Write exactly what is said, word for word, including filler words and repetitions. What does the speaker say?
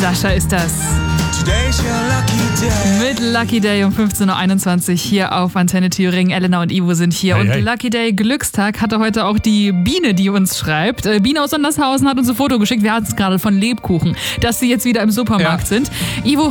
Sascha ist das. Mit Lucky Day um fünfzehn Uhr einundzwanzig hier auf Antenne Thüringen. Elena und Ivo sind hier. Hey, und hey. Lucky Day Glückstag hatte heute auch die Biene, die uns schreibt. Äh, Biene aus Sondershausen hat uns ein Foto geschickt. Wir hatten es gerade von Lebkuchen, dass sie jetzt wieder im Supermarkt Ja. sind. Ivo